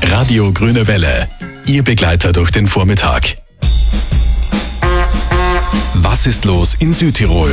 Radio Grüne Welle, Ihr Begleiter durch den Vormittag. Was ist los in Südtirol?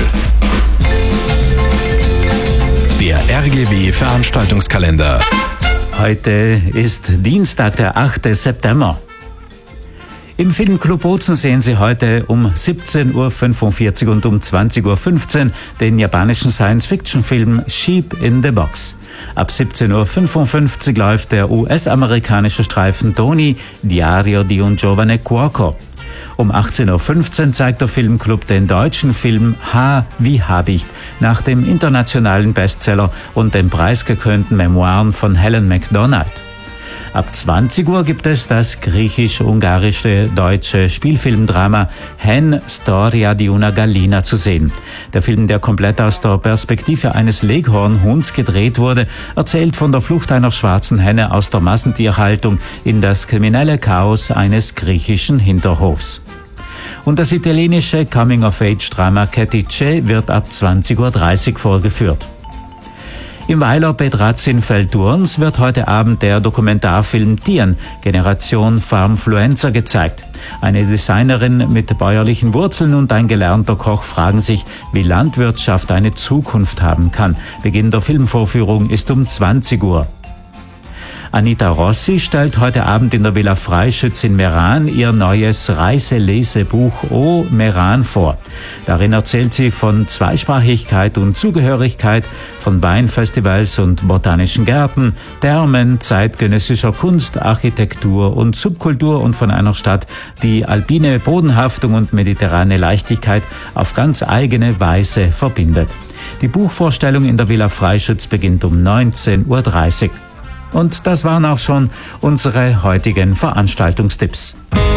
Der RGW Veranstaltungskalender. Heute ist Dienstag, der 8. September. Im Filmclub Bozen sehen Sie heute um 17.45 Uhr und um 20.15 Uhr den japanischen Science-Fiction-Film Sheep in the Box. Ab 17.55 Uhr läuft der US-amerikanische Streifen Tony, Diario di un giovane cuoco. Um 18.15 Uhr zeigt der Filmclub den deutschen Film H wie Habicht nach dem internationalen Bestseller und den preisgekrönten Memoiren von Helen Macdonald. Ab 20 Uhr gibt es das griechisch-ungarische deutsche Spielfilmdrama Hen, Storia di una gallina zu sehen. Der Film, der komplett aus der Perspektive eines Leghornhuhns gedreht wurde, erzählt von der Flucht einer schwarzen Henne aus der Massentierhaltung in das kriminelle Chaos eines griechischen Hinterhofs. Und das italienische Coming-of-Age-Drama Catice wird ab 20.30 Uhr vorgeführt. Im Weiler Petraz in Velturns wird heute Abend der Dokumentarfilm Tieren, Generation Farmfluencer gezeigt. Eine Designerin mit bäuerlichen Wurzeln und ein gelernter Koch fragen sich, wie Landwirtschaft eine Zukunft haben kann. Beginn der Filmvorführung ist um 20 Uhr. Anita Rossi stellt heute Abend in der Villa Freischütz in Meran ihr neues Reiselesebuch O Meran vor. Darin erzählt sie von Zweisprachigkeit und Zugehörigkeit, von Weinfestivals und botanischen Gärten, Thermen, zeitgenössischer Kunst, Architektur und Subkultur und von einer Stadt, die alpine Bodenhaftung und mediterrane Leichtigkeit auf ganz eigene Weise verbindet. Die Buchvorstellung in der Villa Freischütz beginnt um 19.30 Uhr. Und das waren auch schon unsere heutigen Veranstaltungstipps.